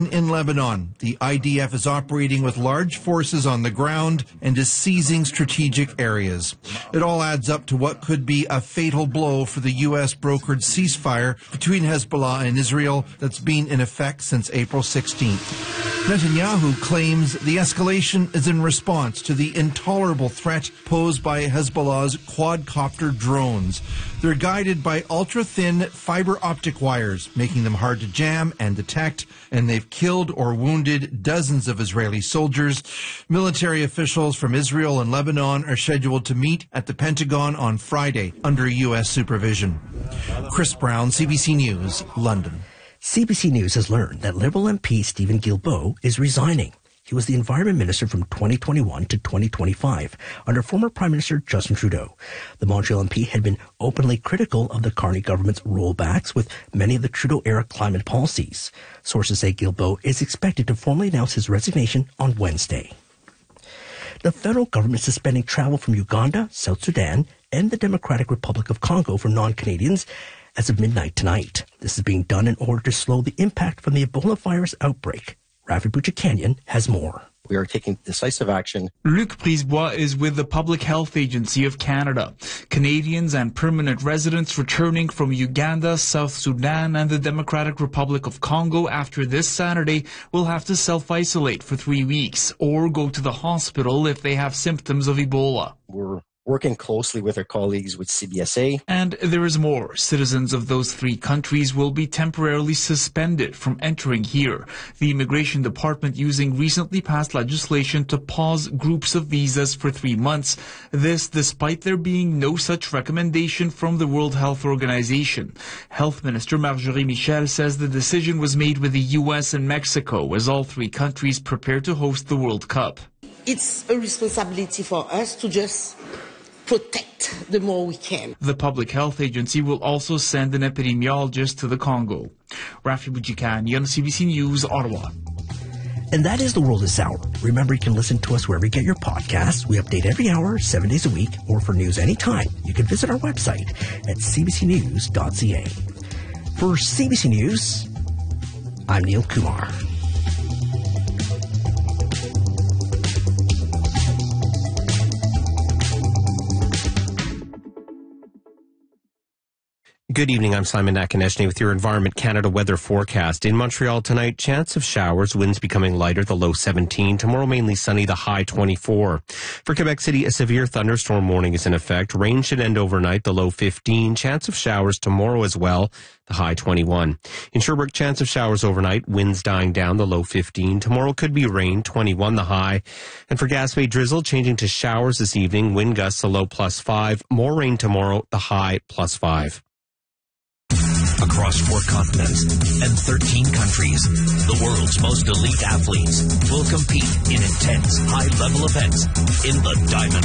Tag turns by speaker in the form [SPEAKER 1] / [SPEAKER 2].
[SPEAKER 1] In Lebanon, the IDF is operating with large forces on the ground and is seizing strategic areas. It all adds up to what could be a fatal blow for the U.S.-brokered ceasefire between Hezbollah and Israel that's been in effect since April 16th. Netanyahu claims the escalation is in response to the intolerable threat posed by Hezbollah's quadcopter drones. They're guided by ultra-thin fiber optic wires, making them hard to jam and detect, and they've killed or wounded dozens of Israeli soldiers. Military officials from Israel and Lebanon are scheduled to meet at the Pentagon on Friday under U.S. supervision. Chris Brown, CBC News, London.
[SPEAKER 2] CBC News has learned that Liberal MP Stephen Guilbeault is resigning. He was the Environment Minister from 2021 to 2025 under former Prime Minister Justin Trudeau. The Montreal MP had been openly critical of the Carney government's rollbacks with many of the Trudeau-era climate policies. Sources say Guilbeault is expected to formally announce his resignation on Wednesday. The federal government is suspending travel from Uganda, South Sudan, and the Democratic Republic of Congo for non-Canadians as of midnight tonight. This is being done in order to slow the impact from the Ebola virus outbreak. Rafi Bouchikanian has more.
[SPEAKER 3] We are taking decisive action.
[SPEAKER 4] Luc Brisebois is with the Public Health Agency of Canada. Canadians and permanent residents returning from Uganda, South Sudan, and the Democratic Republic of Congo after this Saturday will have to self-isolate for 3 weeks or go to the hospital if they have symptoms of Ebola.
[SPEAKER 3] We're working closely with our colleagues with CBSA.
[SPEAKER 4] And there is more. Citizens of those 3 countries will be temporarily suspended from entering here. The Immigration Department using recently passed legislation to pause groups of visas for 3 months. This despite there being no such recommendation from the World Health Organization. Health Minister Marjorie Michel says the decision was made with the U.S. and Mexico as all 3 countries prepare to host the World Cup.
[SPEAKER 5] It's a responsibility for us to just protect the more we can.
[SPEAKER 4] The Public Health Agency will also send an epidemiologist to the Congo. Rafi Bouchikanian, CBC News, Ottawa.
[SPEAKER 2] And that is The World this hour. Remember, you can listen to us wherever you get your podcasts. We update every hour, 7 days a week, or for news anytime. You can visit our website at cbcnews.ca. For CBC News, I'm Neil Kumar.
[SPEAKER 6] Good evening, I'm Simon Nakaneshny with your Environment Canada weather forecast. In Montreal tonight, chance of showers, winds becoming lighter, the low 17. Tomorrow mainly sunny, the high 24. For Quebec City, a severe thunderstorm warning is in effect. Rain should end overnight, the low 15. Chance of showers tomorrow as well, the high 21. In Sherbrooke, chance of showers overnight, winds dying down, the low 15. Tomorrow could be rain, 21 the high. And for Gaspé, drizzle changing to showers this evening, wind gusts, the low +5. More rain tomorrow, the high +5.
[SPEAKER 7] Across 4 continents and 13 countries, the world's most elite athletes will compete in intense, high-level events in the Diamond